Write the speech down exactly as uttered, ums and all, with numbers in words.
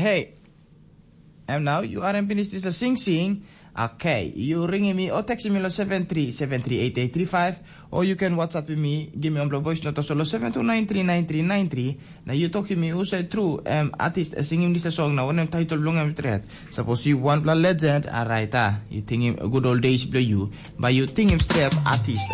hey, and now you are in finished this sing sing. Okay, you ring me or text me on seven three seven three eight eight three five, or you can WhatsApp me, give me on the voice note solo seven two nine three nine three nine three. Now you talk to me who say true um artist uh, singing this song now when I'm title long I'm threat. Suppose you want blood legend, alright ah, you think him a good old days play you, but you think him step artist